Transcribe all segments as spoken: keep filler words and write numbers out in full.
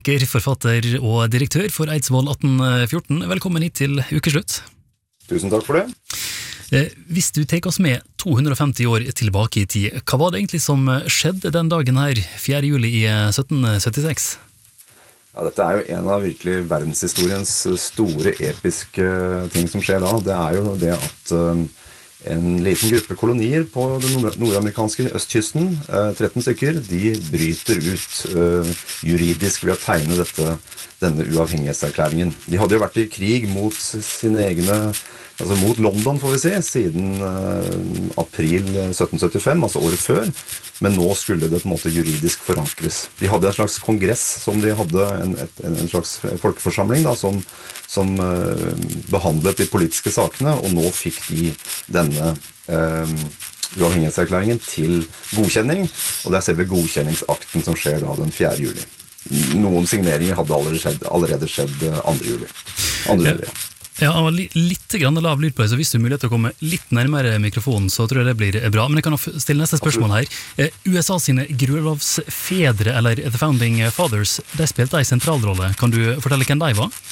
Forfatter og direktør for Eidsvoll atten fjorten, velkommen hit til ukeslutt. Tusen takk for det. Hvis du tar oss med to hundre og femti år tilbake i tid, hva var det egentlig som skjedde den dagen her, fjerde juli i sytten syttiseks? Ja, dette er jo en av virkelig verdenshistoriens store episke ting som skjer da. Det er jo det at en liten gruppe kolonier på den nordamerikanske østkysten, tretten stykker, de bryter ut uh, juridisk ved å tegne dette, denne uavhengighetserklæringen. De hadde jo vært i krig mot sine egne, altså mot London får vi si, siden uh, april sytten syttifem, altså året før, men nå skulle det på en måte juridisk forankres. De hadde en slags kongress, som de hadde en, et, en slags folkeforsamling da, som, som uh, behandlet de politiske sakene, og nå fikk de denne uh, uavhengighetserklæringen til godkjenning, og det er selve godkjenningsakten som skjer da den fjerde juli. Noen signeringer hadde allerede skjedd, allerede skjedd andre juli. Andre juli, ja. Ja, han var li litt grann lav lyd på det, så hvis du har mulighet til å komme litt nærmere mikrofonen, så tror jeg det blir bra. Men jeg kan stille neste spørsmål her. Eh, U S A sine grunnlovsfedre, eller The Founding Fathers, de spilte en sentralrolle. Kan du fortelle hvem de var?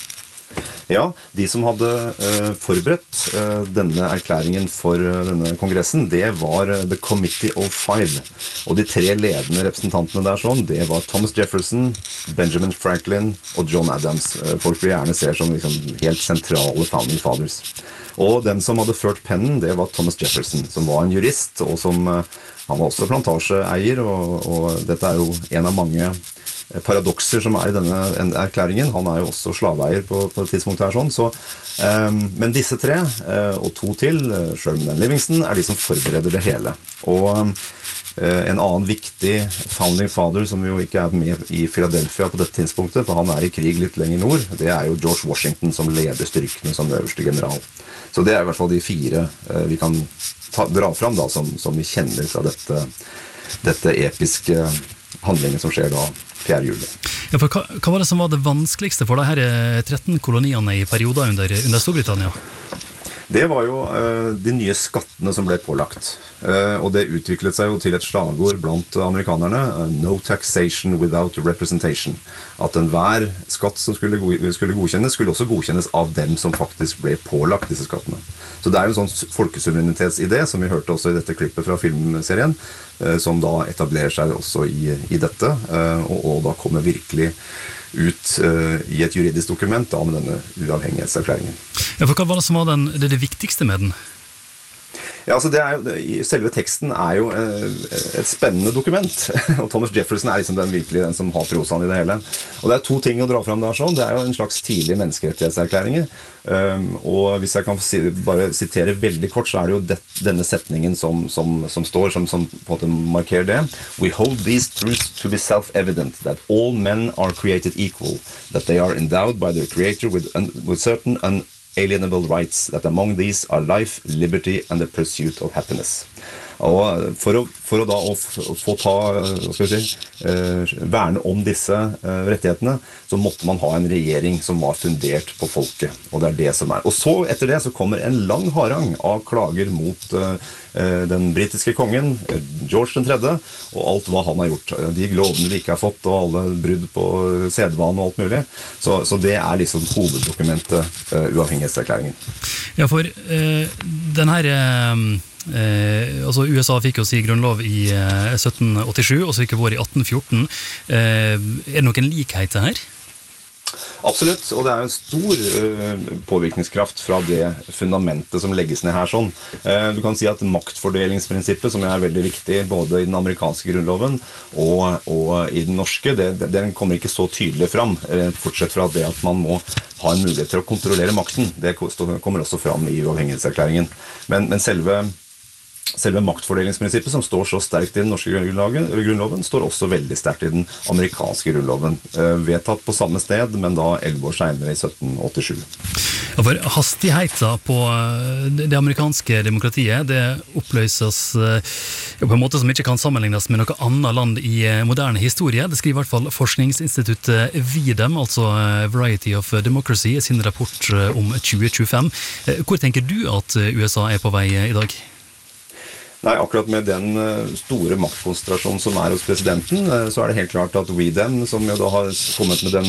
Ja, de som hadde uh, forberedt uh, denne erklæringen for uh, denne kongressen, det var uh, The Committee of Five. Og de tre ledende representantene der sånn, det var Thomas Jefferson, Benjamin Franklin og John Adams. Uh, folk vi gjerne ser som liksom, helt sentrale Founding Fathers. Og den som hadde ført pennen, det var Thomas Jefferson, som var en jurist, og som uh, han var også plantasjeeier, og, og dette er jo en av mange paradokser som er i denne erklæringen. Han er jo også slaveeier på, på et tidspunkt her sånn. Så, um, men disse tre, uh, og to til, uh, Sherman Livingston, er de som forbereder det hele. Og um, uh, en annen viktig Founding Father, som jo ikke er med i Philadelphia på dette tidspunktet, for han er i krig litt lenger nord, det er jo George Washington som leder styrkene som øverste general. Så det er i hvert fall de fire uh, vi kan ta, dra fram da, som, som vi kjenner fra dette, dette episke handlingen som skjer da fjerde juli. Ja, for hva, hva var det som var det vanskeligste for de her tretten koloniene i perioder under, under Storbritannia? Det var jo uh, de nye skattene som ble pålagt. Uh, og det utviklet seg jo til et slagord blant amerikanerne, uh, no taxation without representation. At enhver skatt som skulle, go skulle godkjennes, skulle også godkjennes av dem som faktisk ble pålagt disse skattene. Så det er jo en sånn folkesuverenitetsidé, som vi hørte også i dette klippet fra filmserien, uh, som da etablerer seg også i, i dette, uh, og, og da kommer virkelig ut uh, i et juridisk dokument da, med denne uavhengighetserklæringen. Ja, for hva var det som var den, det, det viktigste med den? Ja, altså det er jo, det, selve teksten er jo uh, et spennende dokument, og Thomas Jefferson er liksom den virkelig den som har prosaen i det hele. Og det er to ting å dra fram der sånn, det er jo en slags tidlig menneskerettighetserklæringer, um, og hvis jeg kan si, bare sitere veldig kort, så er det jo det, denne setningen som, som, som står, som, som på en måte markerer det. We hold these truths to be self-evident, that all men are created equal, that they are endowed by their creator with, un, with certain un alienable rights, that among these are life, liberty and the pursuit of happiness. Og for å, for å da å få ta, hva skal vi si, eh, verne om disse eh, rettighetene, så måtte man ha en regjering som var fundert på folket, og det er det som er. Og så etter det så kommer en lang harang av klager mot eh, den britiske kongen, George den tredje, og alt hva han har gjort. De lovene vi ikke har fått, og alle brudd på sedvane og alt mulig. Så, så det er liksom hoveddokumentet, eh, uavhengighetserklæringen. Ja, for eh, den her... Eh Eh, altså U S A fikk jo si grunnlov i eh, sytten åttisju, og så gikk det vår i atten fjorten. Eh, er det noen likheter her? Absolutt, og det er en stor uh, påvirkningskraft fra det fundamentet som legges ned her sånn. Uh, du kan si at maktfordelingsprinsippet, som er veldig viktig både i den amerikanske grunnloven og, og i den norske, det, det, den kommer ikke så tydelig fram, uh, fortsett fra det at man må ha en mulighet til å kontrollere makten. Det kommer også fram i uavhengighetserklæringen. Men, men selve Selve maktfordelingsprinsippet som står så sterkt i den norske grunnloven, står også veldig sterkt i den amerikanske grunnloven. Eh, vedtatt på samme sted, men da elleve år senere i sytten åttisju. Ja, for hastigheten på det amerikanske demokratiet, det oppløses på en måte som ikke kan sammenlignes med noe annet land i moderne historie. Det skriver i hvert fall forskningsinstituttet VIDEM, altså Variety of Democracy, i sin rapport om tjue tjuefem. Hvor tenker du at U S A er på vei i dag? Nei, akkurat med den store maktkonsentrasjonen som er hos presidenten, så er det helt klart at we them, som jo da har kommet med den